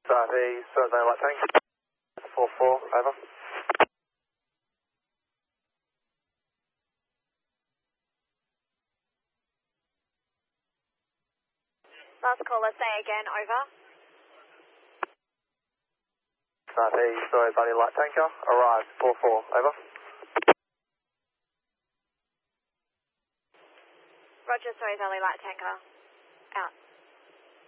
Southeast, Valley Light Tank. 44, over. Last caller, say again, over. Southeast, Valley Light Tanker. Arrived, 44, over. Roger, Valley Light Tanker.